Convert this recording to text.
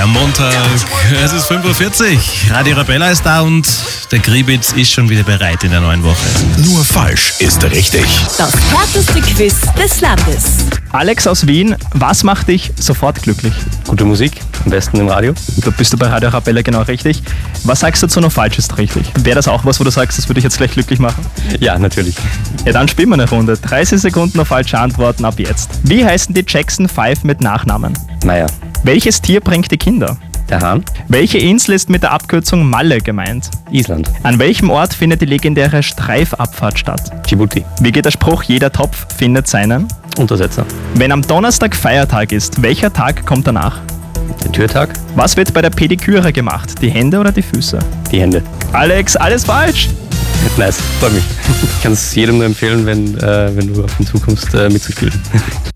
Der Montag, es ist 5:40 Uhr. Radio Arabella ist da und der Gribitz ist schon wieder bereit in der neuen Woche. Nur falsch ist richtig. Das härteste Quiz des Landes. Alex aus Wien, was macht dich sofort glücklich? Gute Musik, am besten im Radio. Da bist du bei Radio Arabella genau richtig. Was sagst du zu noch falsch ist richtig? Wäre das auch was, wo du sagst, das würde dich jetzt gleich glücklich machen? Ja, natürlich. Ja, dann spielen wir eine Runde. 30 Sekunden auf falsche Antworten ab jetzt. Wie heißen die Jackson 5 mit Nachnamen? Meier. Welches Tier bringt die Kinder? Der Hahn. Welche Insel ist mit der Abkürzung Malle gemeint? Island. An welchem Ort findet die legendäre Streifabfahrt statt? Djibouti. Wie geht der Spruch, jeder Topf findet seinen? Untersetzer. Wenn am Donnerstag Feiertag ist, welcher Tag kommt danach? Der Türtag. Was wird bei der Pediküre gemacht? Die Hände oder die Füße? Die Hände. Alex, alles falsch! Nice, freut mich. Ich kann es jedem nur empfehlen, wenn du auf ihn zukommst, mitzuspielen.